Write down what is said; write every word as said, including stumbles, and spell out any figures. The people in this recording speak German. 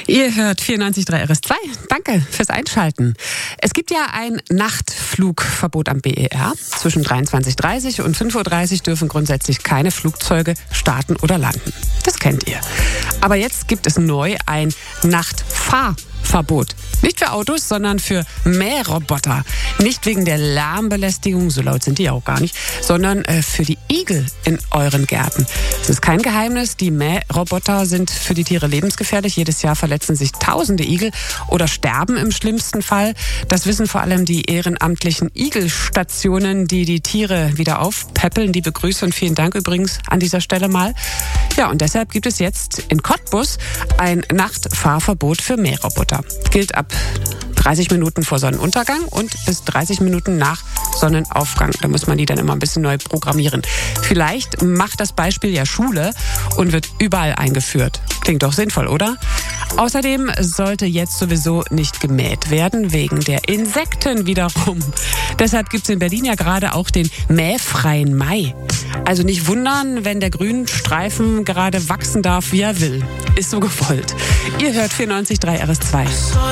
Ihr hört vierundneunzig Komma drei R S zwei. Danke fürs Einschalten. Es gibt ja ein Nachtflugverbot am B E R. Zwischen dreiundzwanzig Uhr dreißig und fünf Uhr dreißig dürfen grundsätzlich keine Flugzeuge starten oder landen. Das kennt ihr. Aber jetzt gibt es neu ein Nachtfahrverbot. Nicht für Autos, sondern für Mähroboter. Nicht wegen der Lärmbelästigung, so laut sind die auch gar nicht, sondern äh, für die Igel in euren Gärten. Es ist kein Geheimnis, die Mähroboter sind für die Tiere lebensgefährlich. Jedes Jahr verletzen sich tausende Igel oder sterben im schlimmsten Fall. Das wissen vor allem die ehrenamtlichen Igelstationen, die die Tiere wieder aufpäppeln. Die begrüßen und vielen Dank übrigens an dieser Stelle mal. Ja, und deshalb gibt es jetzt in Cottbus ein Nachtfahrverbot für Mähroboter. Gilt ab dreißig Minuten vor Sonnenuntergang und bis dreißig Minuten nach Sonnenaufgang. Da muss man die dann immer ein bisschen neu programmieren. Vielleicht macht das Beispiel ja Schule und wird überall eingeführt. Klingt doch sinnvoll, oder? Außerdem sollte jetzt sowieso nicht gemäht werden, wegen der Insekten wiederum. Deshalb gibt es in Berlin ja gerade auch den mähfreien Mai. Also nicht wundern, wenn der Grünstreifen gerade wachsen darf, wie er will. Ist so gewollt. Ihr hört vierundneunzig Komma drei R S zwei.